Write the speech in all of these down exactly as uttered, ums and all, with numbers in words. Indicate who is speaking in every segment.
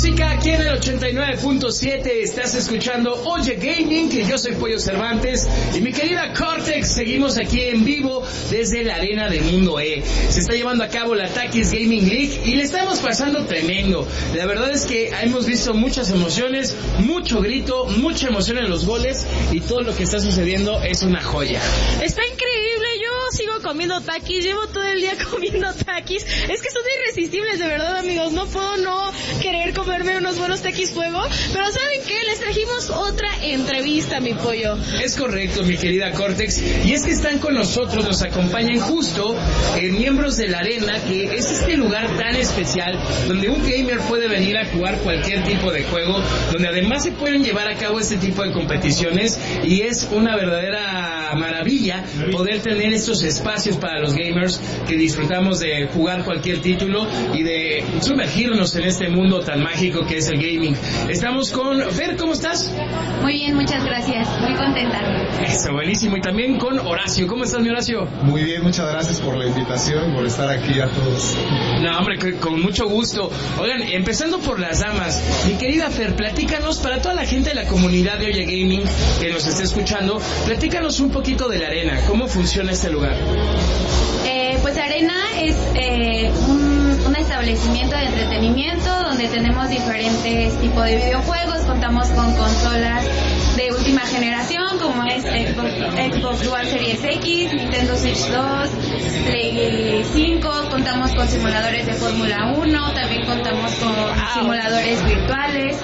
Speaker 1: música aquí en el ochenta y nueve punto siete. Estás escuchando Oye Gaming, que yo soy Pollo Cervantes y mi querida Cortex. Seguimos aquí en vivo desde la arena de Mundo E. Se está llevando a cabo la Takis Gaming League y le estamos pasando tremendo. La verdad es que hemos visto muchas emociones, mucho grito, mucha emoción en los goles y todo lo que está sucediendo es una joya.
Speaker 2: Está increíble, yo sigo comiendo Takis, llevo todo el día comiendo Takis. Es que son irresistibles, de verdad, amigos. No puedo no querer comerme unos buenos Takis fuego, pero ¿saben qué? Les trajimos otra entrevista, mi pollo.
Speaker 1: Es correcto, mi querida Cortex, y es que están con nosotros, nos acompañan justo eh, miembros de la arena, que es este lugar tan especial donde un gamer puede venir a jugar cualquier tipo de juego, donde además se pueden llevar a cabo este tipo de competiciones, y es una verdadera maravilla poder tener estos espacios para los gamers que disfrutamos de jugar cualquier título y de sumergirnos en este mundo tan mágico que es el gaming. Estamos con Fer, ¿cómo estás?
Speaker 3: Muy bien, muchas gracias, muy contenta.
Speaker 1: Eso, buenísimo. Y también con Horacio. ¿Cómo estás, mi Horacio?
Speaker 4: Muy bien, muchas gracias por la invitación, por estar aquí a todos.
Speaker 1: No, hombre, con mucho gusto. Oigan, empezando por las damas, mi querida Fer, platícanos, para toda la gente de la comunidad de Oye Gaming que nos esté escuchando, platícanos un poquito de la arena, ¿cómo funciona este lugar?
Speaker 3: Eh, pues Arena es eh, un, un establecimiento de entretenimiento donde tenemos diferentes tipos de videojuegos, contamos con consolas de última generación como es Xbox, Xbox One Series X, Nintendo Switch dos, Play cinco, contamos con simuladores de Fórmula uno, también contamos con simuladores virtuales.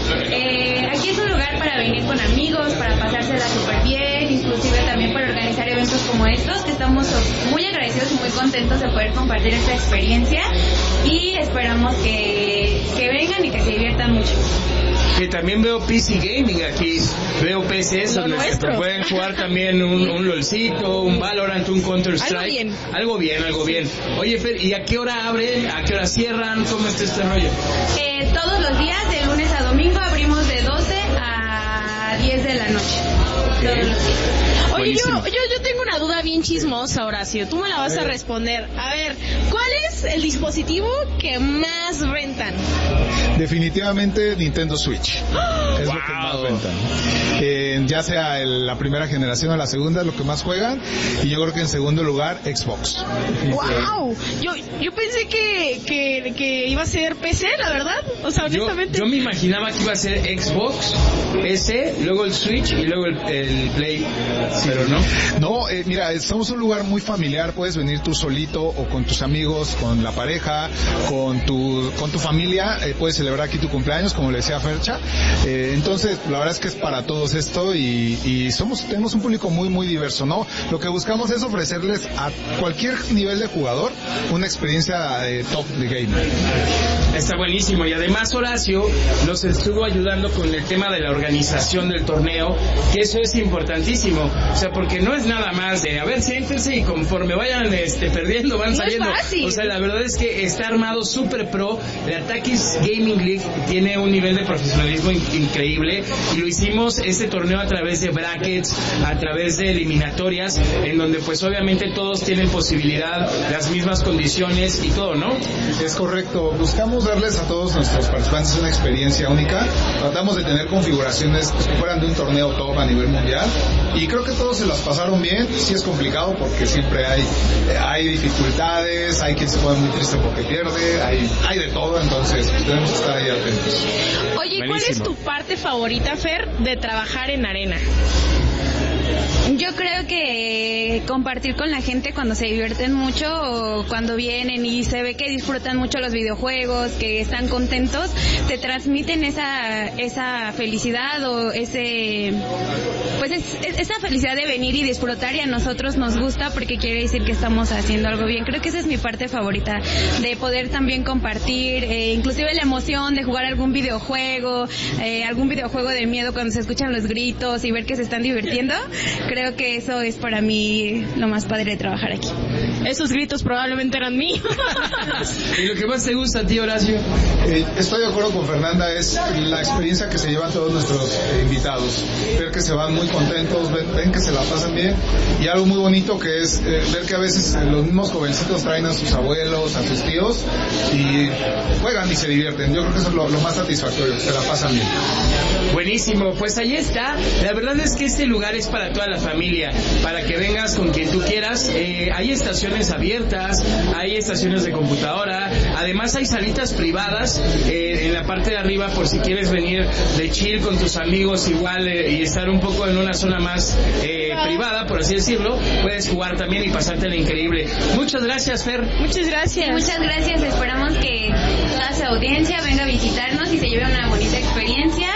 Speaker 3: Eh, aquí es un lugar para venir con amigos, para pasársela súper bien, inclusive también para organizar eventos como estos, que estamos muy agradecidos y muy contentos de poder compartir esta experiencia y esperamos que, que vengan y que se diviertan mucho.
Speaker 1: Que también veo P C Gaming aquí, veo P Cs donde se pueden jugar también un, un LOLcito, un Valorant, un Counter Strike.
Speaker 2: Algo bien.
Speaker 1: Algo bien, algo bien. Oye, Fer, ¿y a qué hora abren? ¿A qué hora cierran? ¿Cómo está este rollo?
Speaker 3: Eh, todos los días, de lunes a domingo, abrimos de doce a diez de la noche.
Speaker 1: Okay.
Speaker 3: Todos los días.
Speaker 2: Oye, yo, yo, yo tengo una duda bien chismosa, Horacio. Tú me la vas a responder. A ver, ¿cuál es el dispositivo que más rentan?
Speaker 4: Definitivamente Nintendo Switch. ¡Oh! Es wow. Lo que más rentan. Eh, ya sea el, la primera generación o la segunda es lo que más juegan. Y yo creo que en segundo lugar, Xbox.
Speaker 2: ¡Wow! Yo, yo pensé que, que, que iba a ser P C, la verdad. O sea, honestamente.
Speaker 1: Yo, yo me imaginaba que iba a ser Xbox, P C, luego el Switch y luego el, el Play. Pero no.
Speaker 4: No, eh, mira, somos un lugar muy familiar. Puedes venir tú solito o con tus amigos, con la pareja, con tu, con tu familia. Eh, puedes celebrar aquí tu cumpleaños, como le decía Fercha. Eh, entonces, la verdad es que es para todos esto y, y somos, tenemos un público muy, muy diverso, ¿no? Lo que buscamos es ofrecerles a cualquier nivel de jugador una experiencia eh, top de gaming.
Speaker 1: Está buenísimo. Y además Horacio nos estuvo ayudando con el tema de la organización del torneo, que eso es importantísimo. O sea, porque no es nada más de, a ver, siéntense y conforme vayan este, perdiendo, van
Speaker 2: no
Speaker 1: saliendo.
Speaker 2: Es fácil.
Speaker 1: O sea, la verdad es que está armado súper pro. La Takis Gaming League tiene un nivel de profesionalismo in- increíble y lo hicimos este torneo a través de brackets, a través de eliminatorias, en donde pues obviamente todos tienen posibilidad, las mismas condiciones y todo, ¿no?
Speaker 4: Es correcto. Buscamos darles a todos nuestros participantes una experiencia única. Tratamos de tener configuraciones que fueran de un torneo top a nivel mundial y creo que todos se las pasaron bien. Sí es complicado porque siempre hay hay dificultades, hay quien se pone muy triste porque pierde, hay hay de todo, entonces pues, tenemos que estar ahí atentos.
Speaker 2: Oye, ¿cuál es tu parte favorita, Fer, de trabajar en arena?
Speaker 3: Yo creo que compartir con la gente cuando se divierten mucho o cuando vienen y se ve que disfrutan mucho los videojuegos, que están contentos, te transmiten esa esa felicidad o ese pues es, es, esa felicidad de venir y disfrutar, y a nosotros nos gusta porque quiere decir que estamos haciendo algo bien. Creo que esa es mi parte favorita, de poder también compartir, eh, inclusive la emoción de jugar algún videojuego, eh, algún videojuego de miedo cuando se escuchan los gritos y ver que se están divirtiendo. Creo que eso es para mí lo más padre de trabajar aquí.
Speaker 2: Esos gritos probablemente eran míos.
Speaker 1: ¿Y lo que más te gusta a ti, Horacio?
Speaker 4: Eh, estoy de acuerdo con Fernanda, es la experiencia que se llevan todos nuestros eh, invitados. Ver que se van muy contentos, ven, ven que se la pasan bien. Y algo muy bonito que es eh, ver que a veces eh, los mismos jovencitos traen a sus abuelos, a sus tíos y juegan y se divierten. Yo creo que eso es lo, lo más satisfactorio, se la pasan bien.
Speaker 1: Buenísimo, pues ahí está. La verdad es que este lugar es para toda la familia, para que vengas con quien tú quieras. Eh, hay estaciones abiertas, hay estaciones de computadora, además hay salitas privadas eh, en la parte de arriba por si quieres venir de chill con tus amigos igual eh, y estar un poco en una zona más eh, privada, por así decirlo. Puedes jugar también y pasártela increíble. Muchas gracias, Fer.
Speaker 2: Muchas gracias.
Speaker 3: Sí, muchas gracias. Esperamos que toda su audiencia venga a visitarnos y se lleve una bonita experiencia.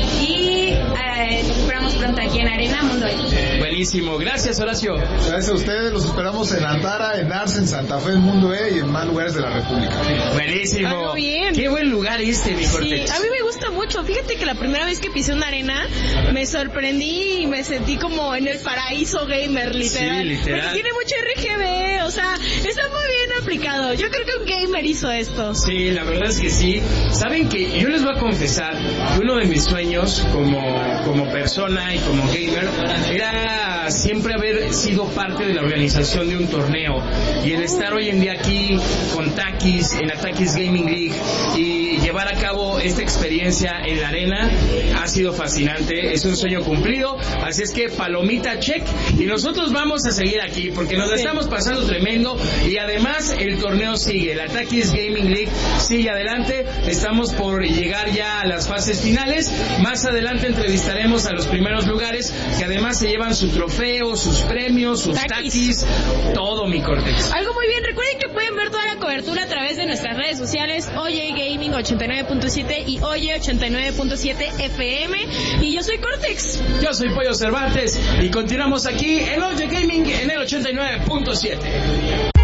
Speaker 3: Y eh, los esperamos pronto aquí en Arena Mundo E.
Speaker 1: Buenísimo, gracias, Horacio.
Speaker 4: Gracias a ustedes, los esperamos en Antara, en Arce, en Santa Fe, en Mundo E y en más lugares de la República.
Speaker 1: Buenísimo.
Speaker 2: Ah, muy bien.
Speaker 1: Qué buen lugar este, mi Cortex.
Speaker 2: Sí, a mí me gusta mucho. Fíjate que la primera vez que pisé una arena me sorprendí y me sentí como en el paraíso gamer, literal.
Speaker 1: Sí, literal.
Speaker 2: Porque tiene mucho R G B, o sea, está muy bien aplicado. Yo creo que un gamer hizo esto.
Speaker 1: Sí, la verdad es que sí. Saben que yo les voy a confesar que uno de mis sueños como, como persona y como gamer era siempre haber sido parte de la organización de un torneo y el estar hoy en día aquí con Takis, en la Takis Gaming League y llevar a cabo esta experiencia en la arena ha sido fascinante, es un sueño cumplido, así es que palomita check y nosotros vamos a seguir aquí porque nos la estamos pasando tremendo y además el torneo sigue, la Takis Gaming League sigue adelante, estamos por llegar ya a las fases finales, más adelante entrevistaremos a los primeros lugares que además se llevan su trofeo, sus premios, sus
Speaker 2: Takis.
Speaker 1: Takis, todo, mi Cortex.
Speaker 2: Algo muy bien, recuerden que pueden ver toda la cobertura a través de nuestras redes sociales, Oye Gaming ochenta y nueve punto siete y Oye ochenta y nueve punto siete F M, y yo soy Cortex.
Speaker 1: Yo soy Pollo Cervantes y continuamos aquí en Oye Gaming en el ochenta y nueve punto siete.